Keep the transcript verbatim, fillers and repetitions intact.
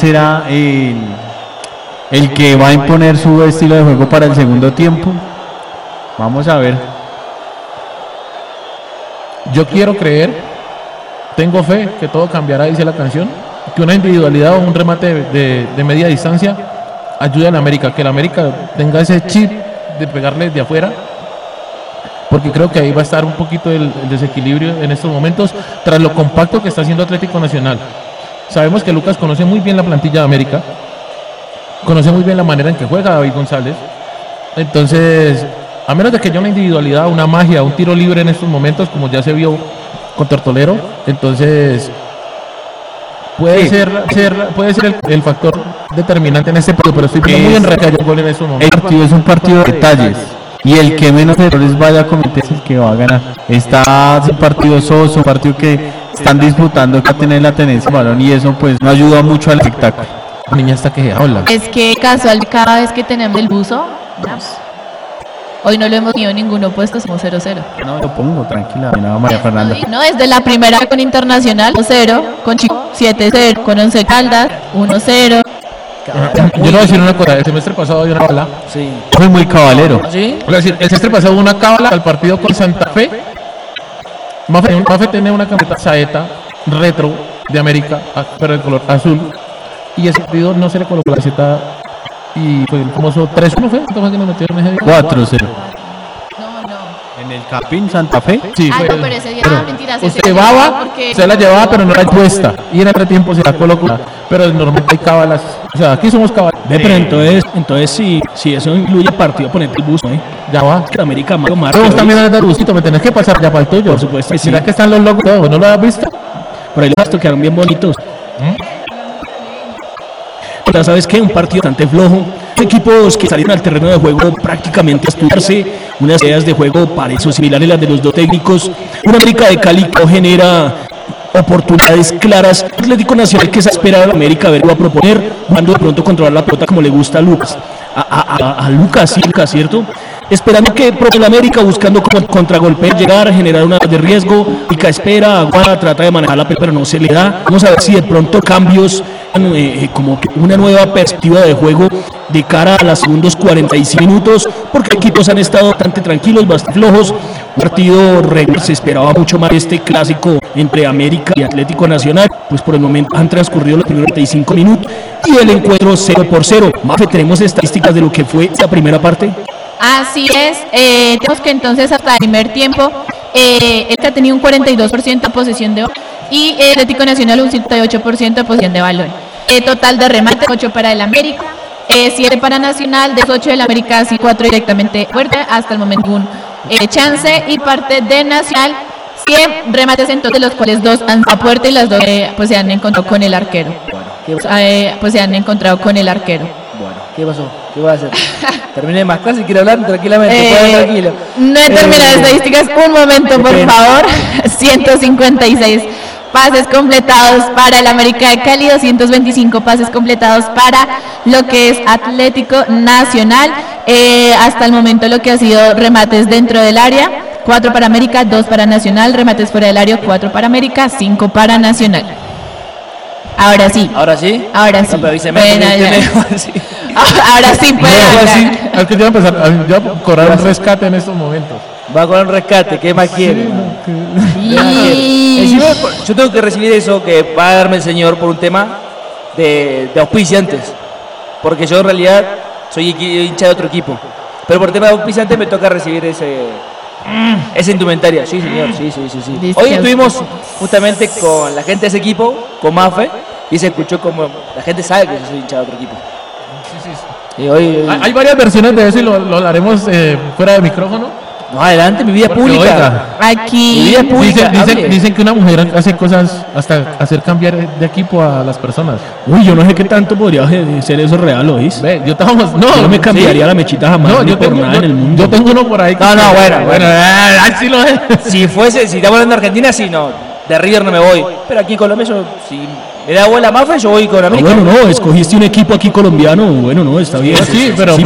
será el, el que va a imponer su estilo de juego para el segundo tiempo. Vamos a ver. Yo quiero creer, tengo fe que todo cambiará, dice la canción, que una individualidad o un remate de, de, de media distancia ayude a la América, que la América tenga ese chip de pegarle de afuera, porque creo que ahí va a estar un poquito el, el desequilibrio en estos momentos, tras lo compacto que está haciendo Atlético Nacional. Sabemos que Lucas conoce muy bien la plantilla de América, conoce muy bien la manera en que juega David González, entonces, a menos de que haya una individualidad, una magia, un tiro libre en estos momentos, como ya se vio con Tortolero, entonces puede sí. ser, ser puede ser el, el factor determinante en este partido, pero estoy viendo muy enracado el gol en estos momentos. El partido es un partido de detalles y el que menos errores vaya a cometer es el que va a ganar. Está un partido soso, un partido que están disputando, que tiene la tenencia del balón y eso pues no ayuda mucho al espectáculo. La niña está que habla. Es que casual cada vez que tenemos el buzo, hoy no lo hemos tenido ninguno puesto, somos cero cero. No, lo pongo, tranquila, no, María Fernanda. No, desde la primera con Internacional, uno cero, con Chico siete cero, con Once Caldas, uno cero. Yo le voy a decir una cosa, el semestre pasado había una cábala. Sí. Fue muy cabalero. ¿Sí? Voy a decir, el semestre pasado hubo una cábala al partido con Santa Fe. Mafe, Mafe tenía una camiseta saeta retro de América, pero de color azul. Y ese partido no se le colocó la camiseta. Y fue el famoso tres uno, ¿fue? ¿Cuánto fue que nos metieron ese día? cuatro cero. No, no. ¿En el Capín Santa Fe? Sí, ah, fue no, pero ese día, pero, mentira, se usted llevaba, porque... se la llevaba, pero no era puesta. Y en otro tiempo se la colocó. Pero normalmente hay cábalas. O sea, aquí somos cábalas. Ve, pero entonces, entonces si, si eso incluye partido, ponerte el bus, ¿eh? Ya va. Que América más. Pero vos también andas de busito, me tenés que pasar ya para el tuyo. Por supuesto. ¿Será sí. que están los logos todos? ¿No lo has visto? Por ahí los quedaron bien bonitos. ¿Mm? Ya sabes que un partido bastante flojo, equipos que salieron al terreno de juego prácticamente a estudiarse, unas ideas de juego parecen similares a las de los dos técnicos, una América de Cali que genera oportunidades claras, Atlético Nacional que se ha esperado a América a ver qué va a proponer, cuando de pronto controlar la pelota como le gusta a Lucas, a, a, a, a Lucas, sí, Lucas, ¿cierto? Esperando que propone la América, buscando como contragolpear, llegar, generar una de riesgo, Pica espera, aguanta, trata de manejar la pelota, pero no se le da. Vamos a ver si de pronto cambios, eh, como que una nueva perspectiva de juego de cara a los segundos cuarenta y cinco minutos, porque equipos han estado bastante tranquilos, bastante flojos. Un partido regular, se esperaba mucho más este clásico entre América y Atlético Nacional, pues por el momento han transcurrido los primeros treinta y cinco minutos y el encuentro cero por cero. Mafe, ¿tenemos estadísticas de lo que fue esa primera parte? Así es, eh, tenemos que entonces hasta el primer tiempo, eh, el que ha tenido un cuarenta y dos por ciento de posesión de balón y el Atlético Nacional un ciento ocho por ciento de posesión de balón. Eh, total de remate, ocho para el América, eh, siete para Nacional, de ocho del América, así cuatro directamente fuerte, hasta el momento un eh, chance y parte de Nacional, cien remates entonces, los cuales dos han a puerta y las dos eh, pues se han encontrado con el arquero. Eh, pues se han encontrado con el arquero. Bueno, ¿qué pasó? ¿Qué va a hacer? Terminé más clases y quiere hablar tranquilamente. Eh, tranquilo. No he terminado eh, estadísticas. Un momento, por favor. ciento cincuenta y seis pases completados para el América de Cali, doscientos veinticinco pases completados para lo que es Atlético Nacional. Eh, hasta el momento lo que ha sido remates dentro del área, cuatro para América, dos para Nacional, remates fuera del área, cuatro para América, cinco para Nacional. Ahora sí. ¿Ahora sí? Ahora sí. No, pero avíseme, bueno, sí. Ahora sí puede no, hablar. Sí. Es que yo voy a empezar, yo voy a cobrar un rescate en estos momentos. Va a cobrar un rescate, ¿qué más quiere? Sí. Encima, yo tengo que recibir eso que va a darme el señor por un tema de, de auspiciantes. Porque yo en realidad soy hincha de otro equipo. Pero por tema de auspiciantes me toca recibir ese... Esa indumentaria, sí señor, sí, sí, sí, sí. Hoy estuvimos justamente con la gente de ese equipo, con Mafe, y se escuchó como la gente sabe que yo soy hincha de otro equipo. Sí, sí, sí. Y hoy, hay, hay varias versiones de eso y lo, lo haremos eh, fuera de micrófono. No, adelante, mi vida Porque, pública. Oiga, aquí mi vida pública, dicen, dicen, dicen que una mujer hace cosas hasta hacer cambiar de equipo a las personas. Uy, yo no sé qué tanto podría ser eso real, ¿oís? Ve, yo estábamos, no, yo no me cambiaría sí. la mechita jamás, no, yo por tengo, nada yo, en el mundo. Yo tengo uno por ahí. No, no, bueno, bueno, ah, sí lo es. Si fuese, si estamos hablando de Argentina, sí, no, de River no me voy. Pero aquí en Colombia, yo, si me da vuela Mafe, yo voy con América. Ah, bueno, no, escogiste un equipo aquí colombiano, bueno, no, está bien. Sí, pero, sí,